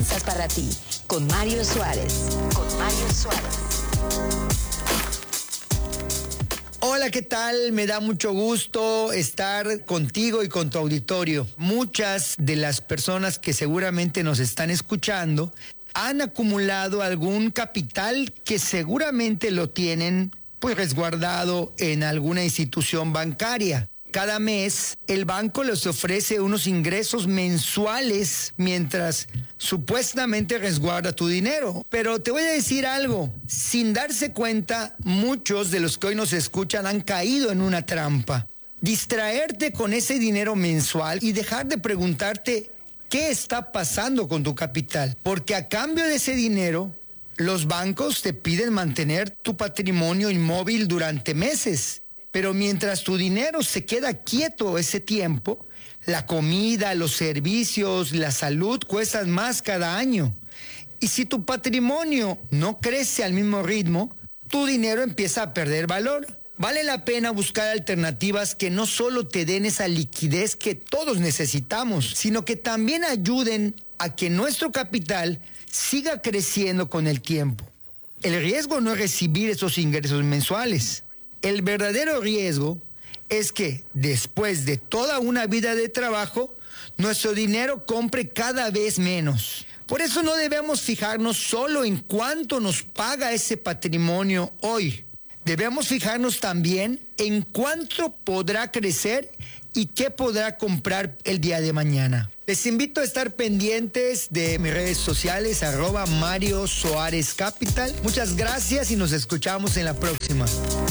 finanzas para ti, con Mario Suárez. Hola, ¿qué tal? Me da mucho gusto estar contigo y con tu auditorio. Muchas de las personas que seguramente nos están escuchando han acumulado algún capital que seguramente lo tienen pues resguardado en alguna institución bancaria. Cada mes el banco les ofrece unos ingresos mensuales mientras supuestamente resguarda tu dinero. Pero te voy a decir algo, sin darse cuenta, muchos de los que hoy nos escuchan han caído en una trampa. Distraerte con ese dinero mensual y dejar de preguntarte qué está pasando con tu capital. Porque a cambio de ese dinero, los bancos te piden mantener tu patrimonio inmóvil durante meses. Pero mientras tu dinero se queda quieto ese tiempo, la comida, los servicios, la salud cuestan más cada año. Y si tu patrimonio no crece al mismo ritmo, tu dinero empieza a perder valor. Vale la pena buscar alternativas que no solo te den esa liquidez que todos necesitamos, sino que también ayuden a que nuestro capital siga creciendo con el tiempo. El riesgo no es recibir esos ingresos mensuales. El verdadero riesgo es que después de toda una vida de trabajo, nuestro dinero compre cada vez menos. Por eso no debemos fijarnos solo en cuánto nos paga ese patrimonio hoy. Debemos fijarnos también en cuánto podrá crecer y qué podrá comprar el día de mañana. Les invito a estar pendientes de mis redes sociales, @Mario Suárez Capital. Muchas gracias y nos escuchamos en la próxima.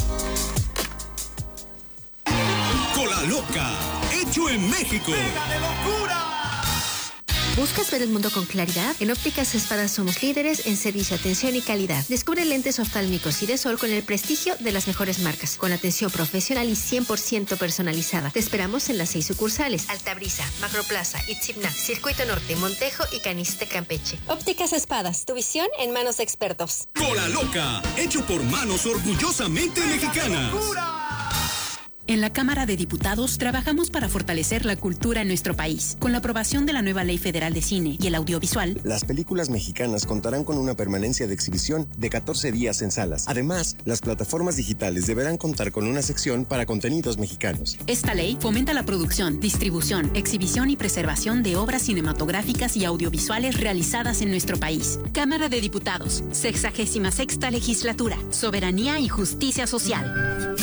Cola Loca, hecho en México. ¡Pega de locura! ¿Buscas ver el mundo con claridad? En Ópticas Espadas somos líderes en servicio, atención y calidad. Descubre lentes oftálmicos y de sol con el prestigio de las mejores marcas, con atención profesional y 100% personalizada. Te esperamos en las 6 sucursales: Altabrisa, Macroplaza, Itzibna, Circuito Norte, Montejo y Caniste, Campeche. Ópticas Espadas, tu visión en manos de expertos. Cola Loca, hecho por manos orgullosamente mexicanas. En la Cámara de Diputados trabajamos para fortalecer la cultura en nuestro país. Con la aprobación de la nueva Ley Federal de Cine y el Audiovisual, las películas mexicanas contarán con una permanencia de exhibición de 14 días en salas. Además, las plataformas digitales deberán contar con una sección para contenidos mexicanos. Esta ley fomenta la producción, distribución, exhibición y preservación de obras cinematográficas y audiovisuales realizadas en nuestro país. Cámara de Diputados, 66ª Legislatura, Soberanía y Justicia Social.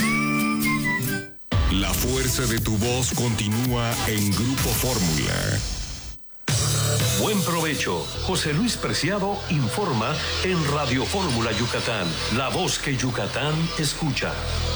La fuerza de tu voz continúa en Grupo Fórmula. Buen provecho. José Luis Preciado informa en Radio Fórmula Yucatán, la voz que Yucatán escucha.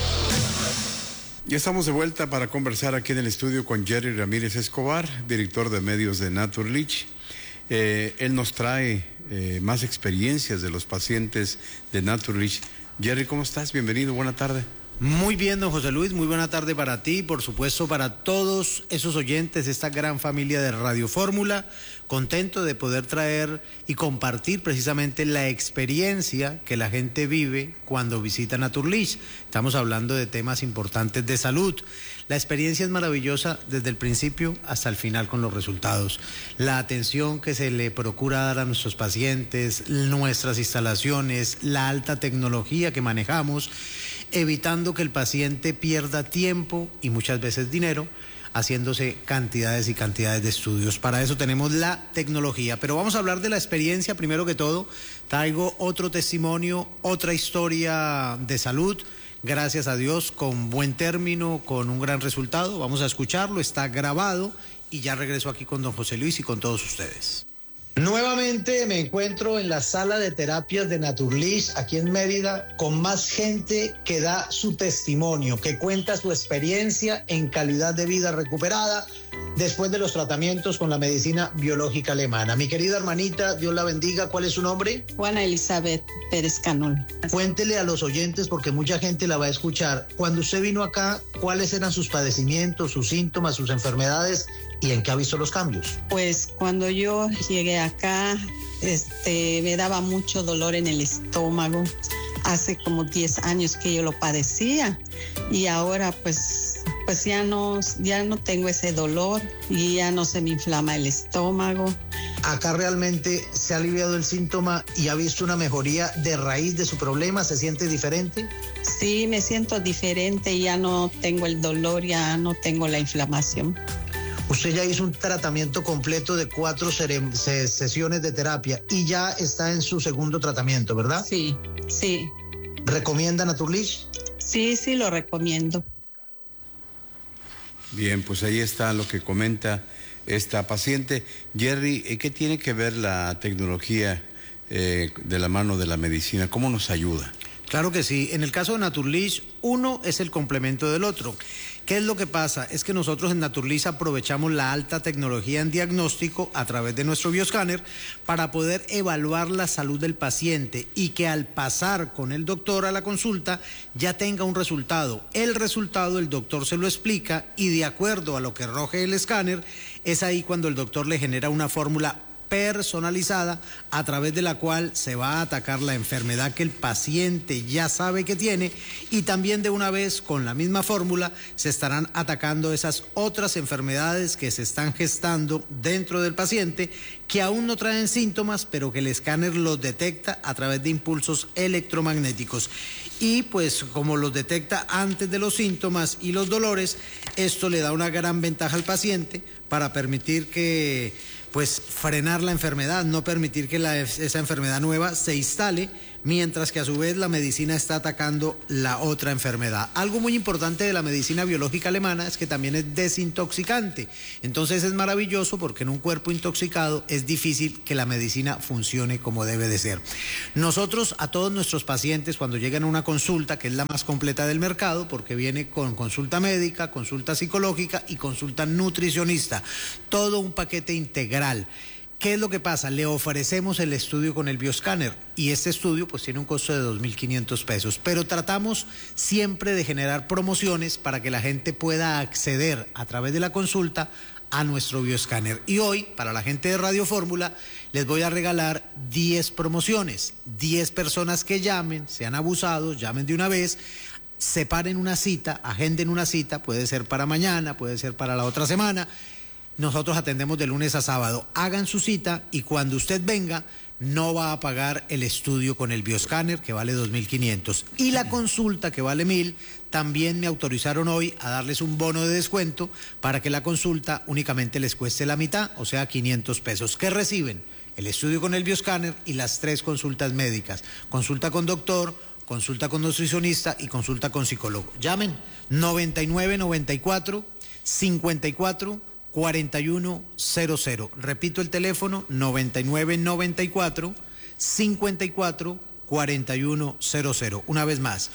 Ya estamos de vuelta para conversar aquí en el estudio con Jerry Ramírez Escobar, director de medios de Naturlich. Él nos trae más experiencias de los pacientes de Naturlich. Jerry, ¿cómo estás? Bienvenido, buena tarde. Muy bien, don José Luis, muy buena tarde para ti y por supuesto para todos esos oyentes de esta gran familia de Radio Fórmula. Contento de poder traer y compartir precisamente la experiencia que la gente vive cuando visita Naturlich. Estamos hablando de temas importantes de salud. La experiencia es maravillosa desde el principio hasta el final con los resultados. La atención que se le procura dar a nuestros pacientes, nuestras instalaciones, la alta tecnología que manejamos, evitando que el paciente pierda tiempo y muchas veces dinero haciéndose cantidades y cantidades de estudios. Para eso tenemos la tecnología. Pero vamos a hablar de la experiencia. Primero que todo, traigo otro testimonio, otra historia de salud. Gracias a Dios, con buen término, con un gran resultado. Vamos a escucharlo, está grabado y ya regreso aquí con don José Luis y con todos ustedes. Nuevamente me encuentro en la sala de terapias de Naturlich, aquí en Mérida, con más gente que da su testimonio, que cuenta su experiencia en calidad de vida recuperada después de los tratamientos con la medicina biológica alemana. Mi querida hermanita, Dios la bendiga, ¿cuál es su nombre? Juana Elizabeth Pérez Canol. Cuéntele a los oyentes, porque mucha gente la va a escuchar. Cuando usted vino acá, ¿cuáles eran sus padecimientos, sus síntomas, sus enfermedades y en qué ha visto los cambios? Pues cuando yo llegué acá, me daba mucho dolor en el estómago. Hace como 10 años que yo lo padecía y ahora pues ya no tengo ese dolor y ya no se me inflama el estómago. Acá realmente se ha aliviado el síntoma y ha visto una mejoría de raíz de su problema. ¿Se siente diferente? Sí, me siento diferente, ya no tengo el dolor, ya no tengo la inflamación. Usted ya hizo un tratamiento completo de 4 sesiones de terapia y ya está en su segundo tratamiento, ¿verdad? Sí, sí. ¿Recomienda Naturlich? Sí, sí, lo recomiendo. Bien, pues ahí está lo que comenta esta paciente. Jerry, ¿qué tiene que ver la tecnología de la mano de la medicina? ¿Cómo nos ayuda? Claro que sí. En el caso de Naturlich, uno es el complemento del otro. ¿Qué es lo que pasa? Es que nosotros en Naturlich aprovechamos la alta tecnología en diagnóstico a través de nuestro bioscáner para poder evaluar la salud del paciente y que al pasar con el doctor a la consulta ya tenga un resultado. El resultado el doctor se lo explica y de acuerdo a lo que arroje el escáner, es ahí cuando el doctor le genera una fórmula personalizada a través de la cual se va a atacar la enfermedad que el paciente ya sabe que tiene y también de una vez con la misma fórmula se estarán atacando esas otras enfermedades que se están gestando dentro del paciente que aún no traen síntomas pero que el escáner los detecta a través de impulsos electromagnéticos y pues como los detecta antes de los síntomas y los dolores, esto le da una gran ventaja al paciente para permitir que pues frenar la enfermedad, no permitir que esa enfermedad nueva se instale, mientras que a su vez la medicina está atacando la otra enfermedad. Algo muy importante de la medicina biológica alemana es que también es desintoxicante. Entonces es maravilloso porque en un cuerpo intoxicado es difícil que la medicina funcione como debe de ser. Nosotros a todos nuestros pacientes cuando llegan a una consulta, que es la más completa del mercado, porque viene con consulta médica, consulta psicológica y consulta nutricionista, todo un paquete integral. ¿Qué es lo que pasa? Le ofrecemos el estudio con el bioscáner y este estudio pues tiene un costo de 2.500 pesos, pero tratamos siempre de generar promociones para que la gente pueda acceder a través de la consulta a nuestro bioscáner. Y hoy, para la gente de Radio Fórmula, les voy a regalar 10 promociones, 10 personas que llamen, sean abusados, llamen de una vez, separen una cita, agenden una cita, puede ser para mañana, puede ser para la otra semana. Nosotros atendemos de lunes a sábado. Hagan su cita y cuando usted venga no va a pagar el estudio con el bioscáner que vale 2.500 y la consulta que vale 1.000. También me autorizaron hoy a darles un bono de descuento para que la consulta únicamente les cueste la mitad, o sea 500 pesos. ¿Qué reciben? El estudio con el bioscáner y las 3 consultas médicas. Consulta con doctor, consulta con nutricionista y consulta con psicólogo. Llamen 9994 54 4100. Repito el teléfono 9994 54 4100. Una vez más,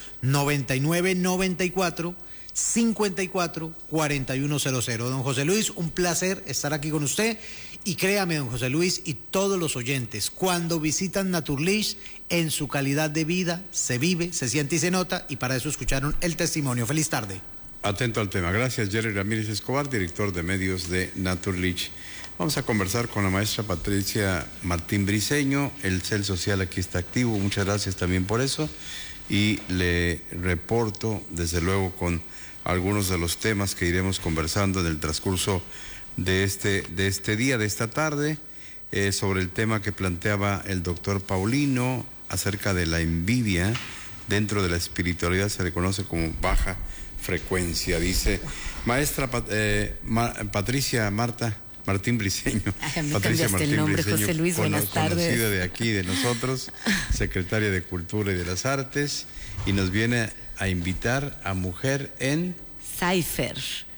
9994 54 4100. Don José Luis, un placer estar aquí con usted y créame, don José Luis y todos los oyentes, cuando visitan Naturlich, en su calidad de vida se vive, se siente y se nota y para eso escucharon el testimonio. Feliz tarde. Atento al tema. Gracias, Jerry Ramírez Escobar, director de medios de Naturlich. Vamos a conversar con la maestra Patricia Martín Briceño. El CEL Social aquí está activo. Muchas gracias también por eso. Y le reporto, desde luego, con algunos de los temas que iremos conversando en el transcurso de este día, de esta tarde, sobre el tema que planteaba el doctor Paulino acerca de la envidia. Dentro de la espiritualidad se le conoce como baja frecuencia, dice maestra Patricia Martín Briceño. Patricia Martín el nombre, Briceño, José Luis, buenas tardes. Conocida de aquí, de nosotros, secretaria de Cultura y de las Artes, y nos viene a invitar a Mujer en Cypher.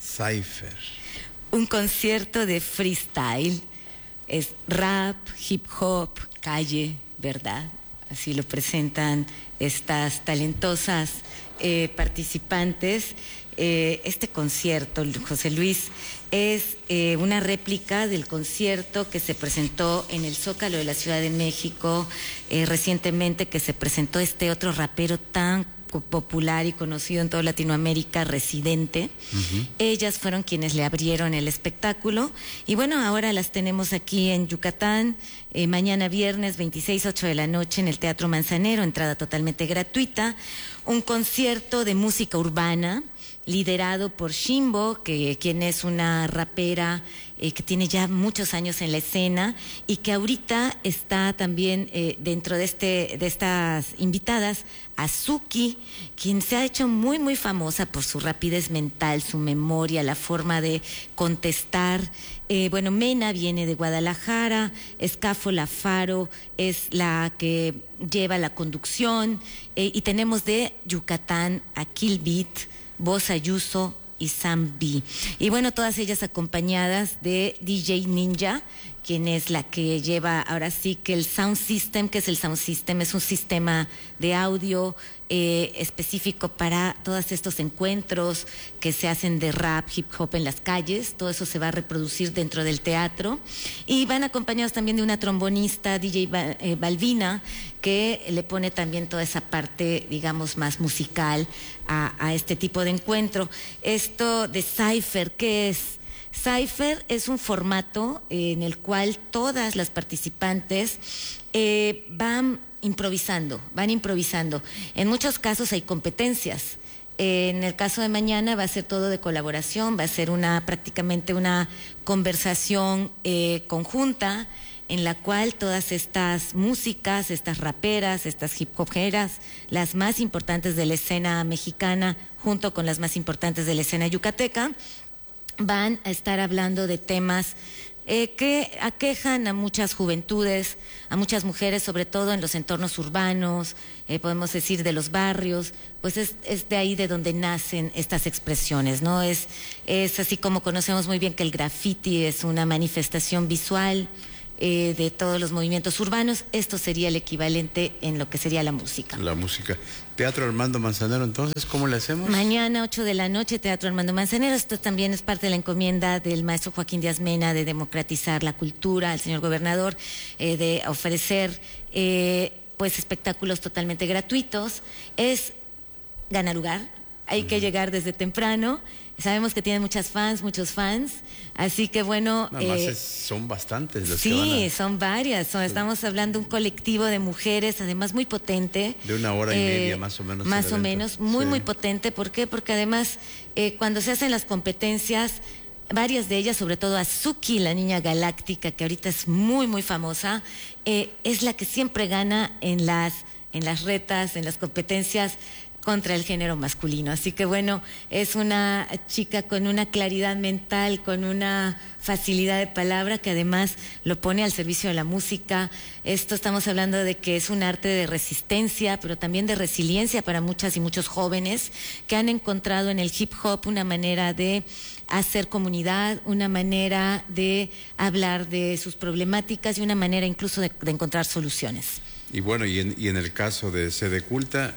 Un concierto de freestyle. Es rap, hip hop, calle, ¿verdad? Así lo presentan estas talentosas participantes. Este concierto, José Luis, es una réplica del concierto que se presentó en el Zócalo de la Ciudad de México recientemente, que se presentó este otro rapero tan popular y conocido en toda Latinoamérica, Residente. Ellas fueron quienes le abrieron el espectáculo y bueno, ahora las tenemos aquí en Yucatán, mañana viernes 26, 8 de la noche en el Teatro Manzanero, entrada totalmente gratuita, un concierto de música urbana liderado por Shimbo, quien es una rapera que tiene ya muchos años en la escena y que ahorita está también dentro de estas invitadas, Azuki, quien se ha hecho muy, muy famosa por su rapidez mental, su memoria, la forma de contestar. Bueno, Mena viene de Guadalajara, Escáfola Faro es la que lleva la conducción, y tenemos de Yucatán a Kill Beat, Voz Ayuso y Sam B. Y bueno, todas ellas acompañadas de DJ Ninja, quien es la que lleva ahora sí que el Sound System. Que es el Sound System? Es un sistema de audio específico para todos estos encuentros que se hacen de rap, hip hop en las calles. Todo eso se va a reproducir dentro del teatro. Y van acompañados también de una trombonista, DJ Balvina, que le pone también toda esa parte, digamos, más musical a este tipo de encuentro. Esto de Cypher, ¿qué es? Cypher es un formato en el cual todas las participantes van improvisando. En muchos casos hay competencias. En el caso de mañana va a ser todo de colaboración, va a ser prácticamente una conversación conjunta, en la cual todas estas músicas, estas raperas, estas hip hoperas, las más importantes de la escena mexicana, junto con las más importantes de la escena yucateca, van a estar hablando de temas que aquejan a muchas juventudes, a muchas mujeres, sobre todo en los entornos urbanos, podemos decir de los barrios. Pues es de ahí de donde nacen estas expresiones, ¿no? Es así como conocemos muy bien que el graffiti es una manifestación visual de todos los movimientos urbanos. Esto sería el equivalente en lo que sería la música. La música. Teatro Armando Manzanero, entonces, ¿cómo le hacemos? Mañana, 8 de la noche, Teatro Armando Manzanero. Esto también es parte de la encomienda del maestro Joaquín Díaz Mena de democratizar la cultura, al señor gobernador, de ofrecer pues espectáculos totalmente gratuitos. Gana lugar, hay que llegar desde temprano. Sabemos que tiene muchos fans, así que bueno... Además son bastantes los que van Sí, son varias, estamos hablando de un colectivo de mujeres, además muy potente. De 1 hora y media más o menos. Más o menos, muy potente. ¿Por qué? Porque además cuando se hacen las competencias, varias de ellas, sobre todo Azuki, la niña galáctica, que ahorita es muy, muy famosa, es la que siempre gana en las retas, en las competencias contra el género masculino. Así que bueno, es una chica con una claridad mental, con una facilidad de palabra que además lo pone al servicio de la música. Esto estamos hablando de que es un arte de resistencia, pero también de resiliencia para muchas y muchos jóvenes que han encontrado en el hip hop una manera de hacer comunidad, una manera de hablar de sus problemáticas y una manera incluso de encontrar soluciones. Y bueno, y en el caso de Sede Culta,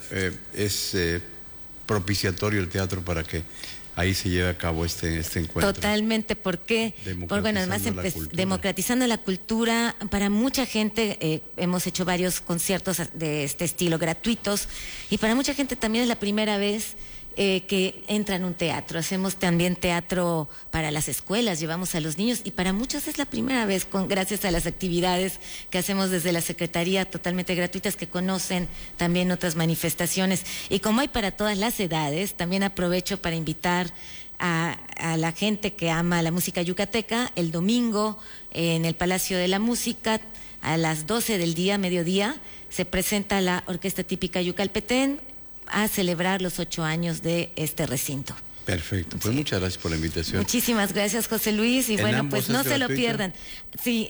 es propiciatorio el teatro para que ahí se lleve a cabo este encuentro. Totalmente, ¿por qué? Porque bueno, además democratizando la cultura, para mucha gente, hemos hecho varios conciertos de este estilo gratuitos, y para mucha gente también es la primera vez que entra en un teatro. Hacemos también teatro para las escuelas, llevamos a los niños, y para muchos es la primera vez, gracias a las actividades que hacemos desde la Secretaría totalmente gratuitas, que conocen también otras manifestaciones. Y como hay para todas las edades, también aprovecho para invitar a la gente que ama la música yucateca. El domingo en el Palacio de la Música a las 12 del día, mediodía, se presenta la Orquesta Típica Yucalpetén a celebrar los 8 años de este recinto. Perfecto, pues muchas gracias por la invitación. Muchísimas gracias, José Luis, y bueno, pues no se lo pierdan. Sí,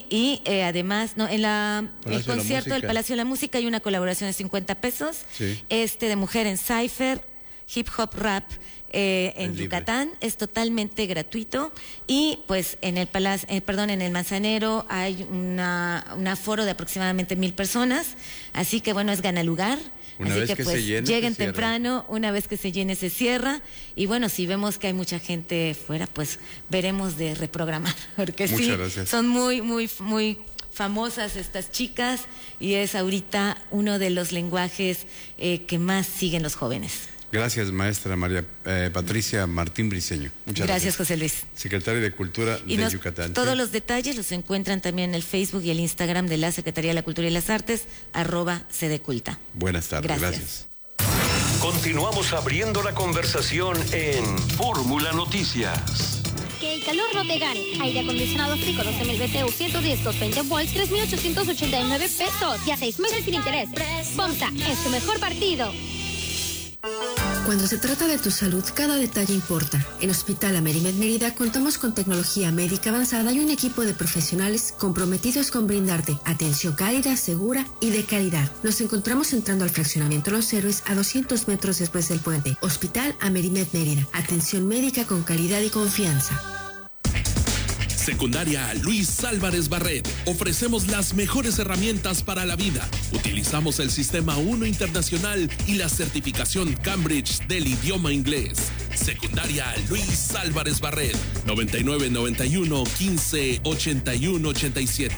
y además, el concierto del Palacio de la Música hay una colaboración de 50 pesos, de mujer en Cypher, hip hop rap en Yucatán, es totalmente gratuito, y pues en el en el Manzanero hay un aforo de aproximadamente 1,000 personas, así que bueno, es gana lugar. Una Así vez que pues se llene, lleguen temprano, una vez que se llene se cierra, y bueno, si vemos que hay mucha gente fuera, pues veremos de reprogramar, porque gracias. Son muy, muy, muy famosas estas chicas, y es ahorita uno de los lenguajes que más siguen los jóvenes. Gracias, maestra María Patricia Martín Briceño. Muchas gracias. José Luis. Secretaria de Cultura de Yucatán. Todos los detalles los encuentran también en el Facebook y el Instagram de la Secretaría de la Cultura y las Artes, @sedeculta. Buenas tardes, gracias. Continuamos abriendo la conversación en Fórmula Noticias. Que el calor no te gane. Aire acondicionado Frico 12.000 BTU 110 220 volts 3.889 pesos y a 6 meses sin interés. FOMSA es tu mejor partido. Cuando se trata de tu salud, cada detalle importa. En Hospital Amerimed Mérida contamos con tecnología médica avanzada y un equipo de profesionales comprometidos con brindarte atención cálida, segura y de calidad. Nos encontramos entrando al fraccionamiento Los Héroes a 200 metros después del puente. Hospital Amerimed Mérida. Atención médica con calidad y confianza. Secundaria Luis Álvarez Barret. Ofrecemos las mejores herramientas para la vida. Utilizamos el Sistema 1 Internacional y la certificación Cambridge del idioma inglés. Secundaria Luis Álvarez Barret. 9991 15 81 87.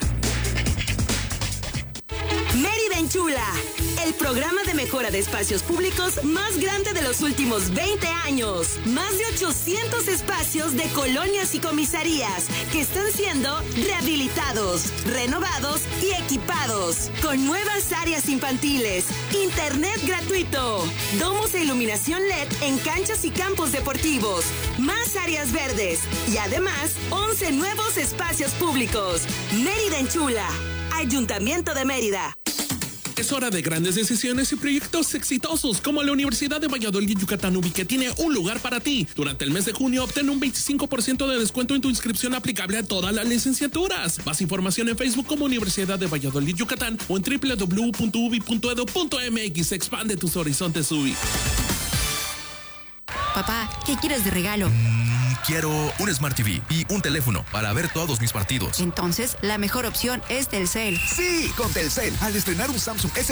Mérida Enchula, el programa de mejora de espacios públicos más grande de los últimos 20 años. Más de 800 espacios de colonias y comisarías que están siendo rehabilitados, renovados y equipados. Con nuevas áreas infantiles, internet gratuito, domos e iluminación LED en canchas y campos deportivos, más áreas verdes y además 11 nuevos espacios públicos. Mérida Enchula, Ayuntamiento de Mérida. Es hora de grandes decisiones y proyectos exitosos como la Universidad de Valladolid Yucatán UBI, que tiene un lugar para ti. Durante el mes de junio obtén un 25% de descuento en tu inscripción aplicable a todas las licenciaturas. Más información en Facebook como Universidad de Valladolid Yucatán o en www.ubi.edu.mx. Expande tus horizontes UBI. Papá, ¿qué quieres de regalo? Quiero un Smart TV y un teléfono para ver todos mis partidos. Entonces, la mejor opción es Telcel. Sí, con Telcel, al estrenar un Samsung S